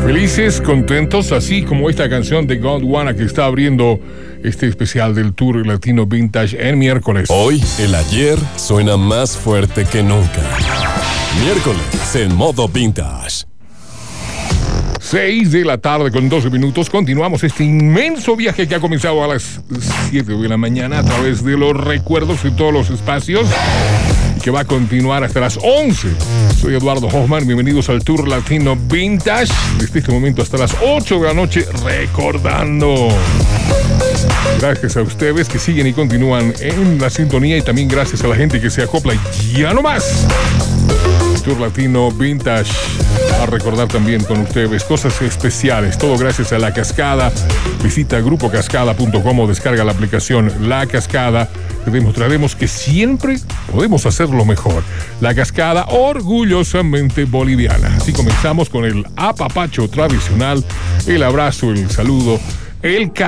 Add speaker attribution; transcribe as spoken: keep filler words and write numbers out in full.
Speaker 1: Felices, contentos, así como esta canción de Gondwana que está abriendo este especial del Tour Latino Vintage en miércoles.
Speaker 2: Hoy, el ayer suena más fuerte que nunca. Miércoles en modo vintage.
Speaker 1: seis de la tarde con doce minutos. Continuamos este inmenso viaje que ha comenzado a las siete de la mañana a través de los recuerdos de todos los espacios y que va a continuar hasta las once. Soy Eduardo Hoffman, bienvenidos al Tour Latino Vintage. Desde este momento hasta las ocho de la noche recordando. Gracias a ustedes que siguen y continúan en la sintonía y también gracias a la gente que se acopla ya no más. Tour Latino Vintage a recordar también con ustedes cosas especiales, todo gracias a La Cascada. Visita grupo cascada punto com o descarga la aplicación La Cascada. Te demostraremos que siempre podemos hacerlo mejor. La Cascada, orgullosamente boliviana. Así comenzamos con el apapacho tradicional, el abrazo, el saludo, el cariño.